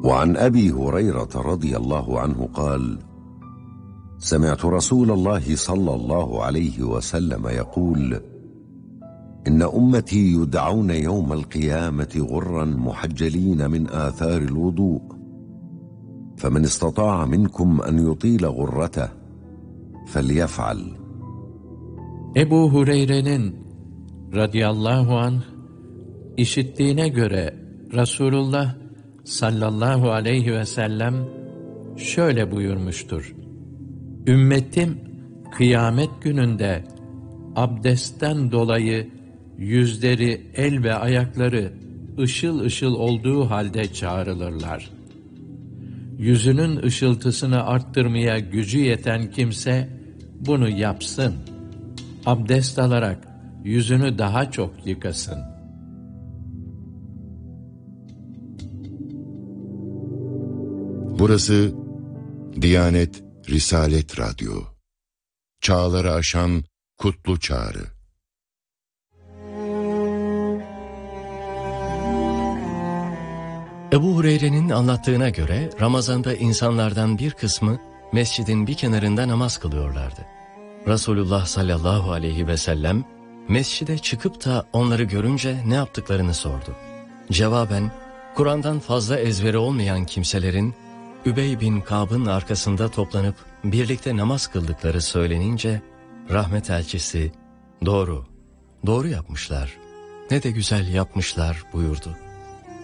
وعن أبي هريرة رضي الله عنه قال: سمعت رسول الله صلى الله عليه وسلم يقول: إن أمتي يدعون يوم القيامة غرا محجلين من آثار الوضوء، فمن استطاع منكم أن يطيل غرته فليفعل. Ebu Hureyre'nin radıyallahu anh işittiğine göre Resulullah sallallahu aleyhi ve sellem şöyle buyurmuştur: Ümmetim kıyamet gününde abdestten dolayı yüzleri, el ve ayakları ışıl ışıl olduğu halde çağrılırlar. Yüzünün ışıltısını arttırmaya gücü yeten kimse bunu yapsın. Abdest alarak yüzünü daha çok yıkasın. Burası Diyanet Risalet Radyo. Çağları aşan kutlu çağrı. Ebu Hureyre'nin anlattığına göre Ramazan'da insanlardan bir kısmı mescidin bir kenarında namaz kılıyorlardı. Resulullah sallallahu aleyhi ve sellem mescide çıkıp da onları görünce ne yaptıklarını sordu. Cevaben, Kur'an'dan fazla ezberi olmayan kimselerin Übey bin Kâb'ın arkasında toplanıp birlikte namaz kıldıkları söylenince rahmet elçisi, doğru yapmışlar, ne de güzel yapmışlar buyurdu.